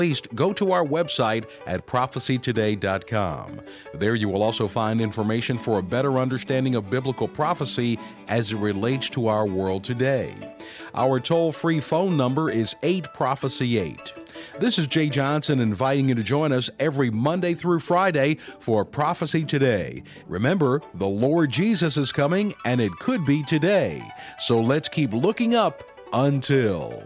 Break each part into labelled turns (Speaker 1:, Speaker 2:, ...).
Speaker 1: least, go to our website at prophecytoday.com. There you will also find information for a better understanding of biblical prophecy as it relates to our world today. Our toll-free phone number is 8-PROPHECY-8. This is Jay Johnson inviting you to join us every Monday through Friday for Prophecy Today. Remember, the Lord Jesus is coming, and it could be today. So let's keep looking up until...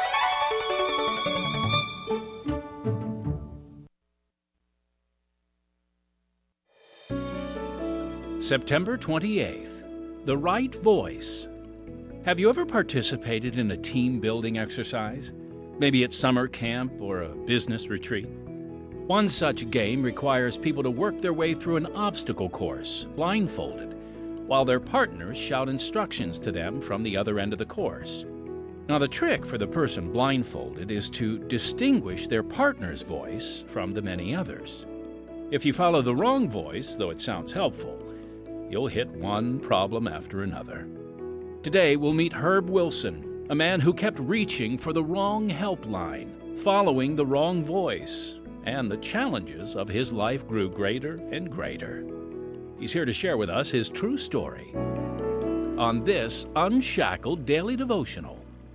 Speaker 2: September 28th, The Right Voice. Have you ever participated in a team-building exercise? Maybe at summer camp or a business retreat? One such game requires people to work their way through an obstacle course, blindfolded, while their partners shout instructions to them from the other end of the course. Now, the trick for the person blindfolded is to distinguish their partner's voice from the many others. If you follow the wrong voice, though it sounds helpful, you'll hit one problem after another. Today, we'll meet Herb Wilson, a man who kept reaching for the wrong helpline, following the wrong voice, and the challenges of his life grew greater and greater. He's here to share with us his true story on this Unshackled Daily Devotional.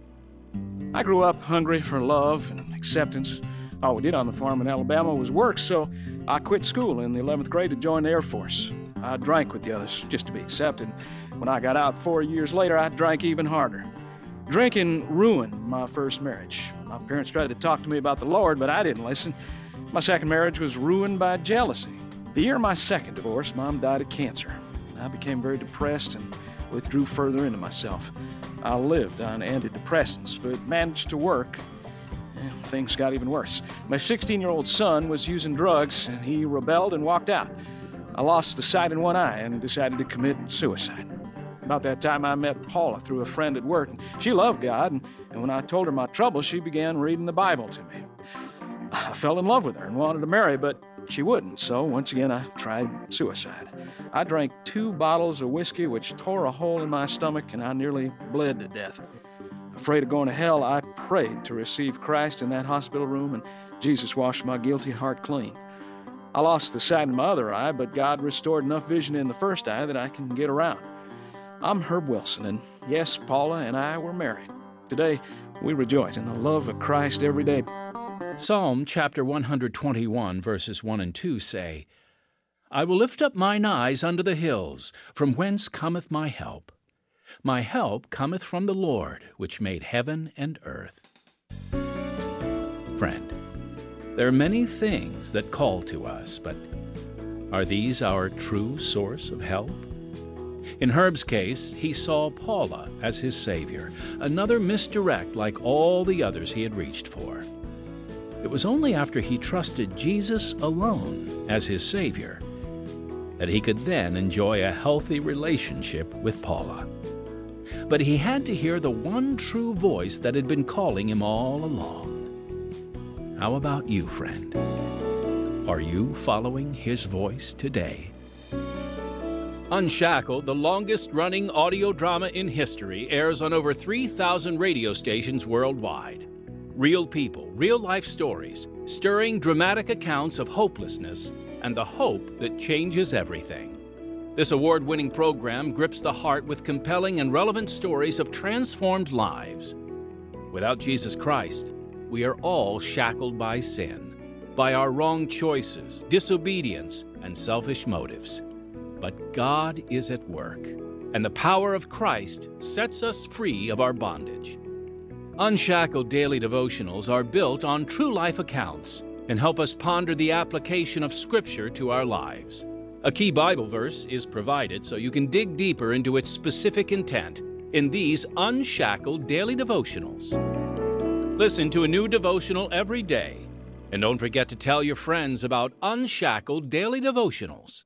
Speaker 3: I grew up hungry for love and acceptance. All we did on the farm in Alabama was work, so I quit school in the 11th grade to join the Air Force. I drank with the others just to be accepted. When I got out 4 years later, I drank even harder. Drinking ruined my first marriage. My parents tried to talk to me about the Lord, but I didn't listen. My second marriage was ruined by jealousy. The year of my second divorce, Mom died of cancer. I became very depressed and withdrew further into myself. I lived on antidepressants, but managed to work. Things got even worse. My 16-year-old son was using drugs, and he rebelled and walked out. I lost the sight in one eye and decided to commit suicide. About that time, I met Paula through a friend at work. She loved God, and when I told her my trouble, she began reading the Bible to me. I fell in love with her and wanted to marry, but she wouldn't, so once again, I tried suicide. I drank 2 bottles of whiskey, which tore a hole in my stomach, and I nearly bled to death. Afraid of going to hell, I prayed to receive Christ in that hospital room, and Jesus washed my guilty heart clean. I lost the sight in my other eye, but God restored enough vision in the first eye that I can get around. I'm Herb Wilson, and yes, Paula and I were married. Today, we rejoice in the love of Christ every day.
Speaker 2: Psalm chapter 121, verses 1 and 2 say, I will lift up mine eyes unto the hills, from whence cometh my help. My help cometh from the Lord, which made heaven and earth. Friend, there are many things that call to us, but are these our true source of help? In Herb's case, he saw Paula as his Savior, another misdirect like all the others he had reached for. It was only after he trusted Jesus alone as his Savior that he could then enjoy a healthy relationship with Paula. But he had to hear the one true voice that had been calling him all along. How about you, friend? Are you following his voice today? Unshackled, the longest-running audio drama in history, airs on over 3,000 radio stations worldwide. Real people, real-life stories, stirring dramatic accounts of hopelessness and the hope that changes everything. This award-winning program grips the heart with compelling and relevant stories of transformed lives. Without Jesus Christ, we are all shackled by sin, by our wrong choices, disobedience, and selfish motives. But God is at work, and the power of Christ sets us free of our bondage. Unshackled Daily Devotionals are built on true life accounts and help us ponder the application of Scripture to our lives. A key Bible verse is provided so you can dig deeper into its specific intent in these Unshackled Daily Devotionals. Listen to a new devotional every day, and don't forget to tell your friends about Unshackled Daily Devotionals.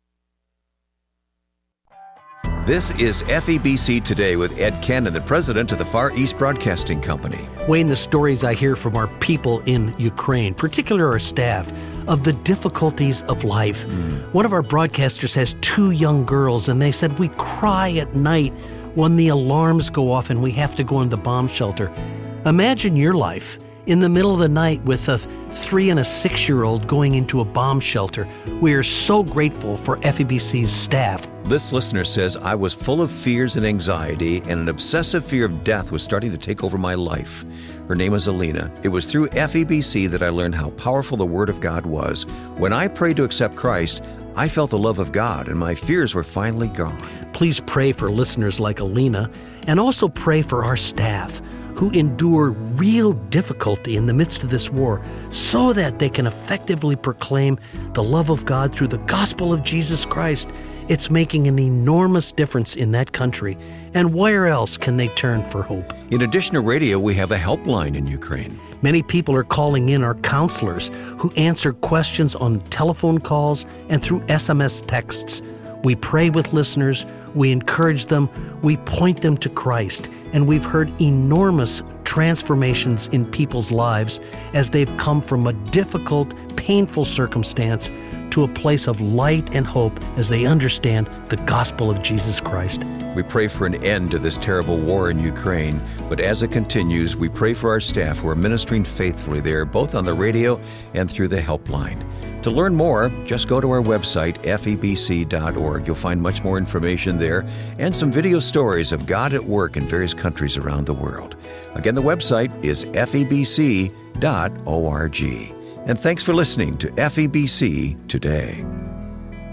Speaker 4: This is FEBC Today with Ed Cannon, the president of the Far East Broadcasting Company.
Speaker 5: Wayne, the stories I hear from our people in Ukraine, particularly our staff, of the difficulties of life. One of our broadcasters has 2 young girls, and they said, we cry at night when the alarms go off and we have to go into the bomb shelter. Imagine your life in the middle of the night with a 3 and a 6-year-old going into a bomb shelter. We are so grateful for FEBC's staff.
Speaker 4: This listener says, I was full of fears and anxiety, and an obsessive fear of death was starting to take over my life. Her name is Alina. It was through FEBC that I learned how powerful the Word of God was. When I prayed to accept Christ, I felt the love of God, and my fears were finally gone.
Speaker 5: Please pray for listeners like Alina, and also pray for our staff who endure real difficulty in the midst of this war so that they can effectively proclaim the love of God through the gospel of Jesus Christ. It's making an enormous difference in that country. And where else can they turn for hope?
Speaker 4: In addition to radio, we have a helpline in Ukraine.
Speaker 5: Many people are calling in our counselors who answer questions on telephone calls and through SMS texts. We pray with listeners, we encourage them, we point them to Christ, and we've heard enormous transformations in people's lives as they've come from a difficult, painful circumstance to a place of light and hope as they understand the gospel of Jesus Christ.
Speaker 4: We pray for an end to this terrible war in Ukraine, but as it continues, we pray for our staff who are ministering faithfully there, both on the radio and through the helpline. To learn more, just go to our website, febc.org. You'll find much more information there and some video stories of God at work in various countries around the world. Again, the website is febc.org. And thanks for listening to FEBC Today.